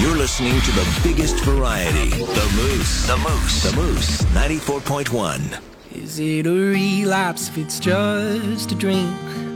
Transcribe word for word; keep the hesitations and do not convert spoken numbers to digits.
You're listening to the biggest variety, The Moose. The Moose. The Moose, ninety-four point one. Is it a relapse if it's just a drink?